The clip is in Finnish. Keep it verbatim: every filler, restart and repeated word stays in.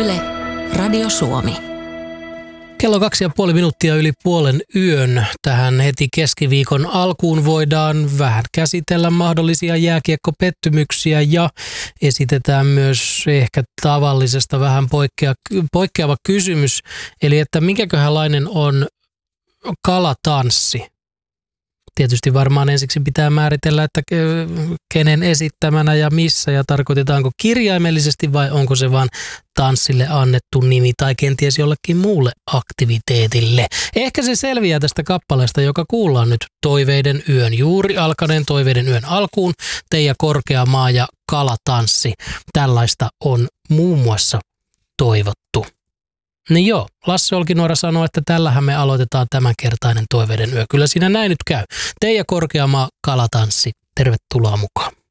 Yle, Radio Suomi. Kello kaksi ja puoli minuuttia yli puolen yön. Tähän heti keskiviikon alkuun voidaan vähän käsitellä mahdollisia jääkiekkopettymyksiä ja esitetään myös ehkä tavallisesta vähän poikkea, poikkeava kysymys. Eli että minkäköhänlainen on kalatanssi? Tietysti varmaan ensiksi pitää määritellä, että kenen esittämänä ja missä ja tarkoitetaanko kirjaimellisesti vai onko se vaan tanssille annettu nimi tai kenties jollekin muulle aktiviteetille. Ehkä se selviää tästä kappaleesta, joka kuullaan nyt Toiveiden yön, juuri alkaneen Toiveiden yön alkuun. Teija Korkeamaa ja kalatanssi. Tällaista on muun muassa toivottu. Niin joo, Lasse Olkinuora sanoo, että tällähän me aloitetaan tämänkertainen Toiveiden yö. Kyllä siinä näin nyt käy. Teija Korkeamaa, kalatanssi. Tervetuloa mukaan.